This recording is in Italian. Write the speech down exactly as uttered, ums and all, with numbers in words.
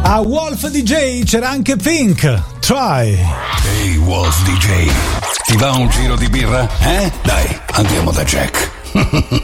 A Wolf D J c'era anche Pink. Try. Ehi, Wolf D J, ti va un giro di birra? Eh? Dai, andiamo da Jack.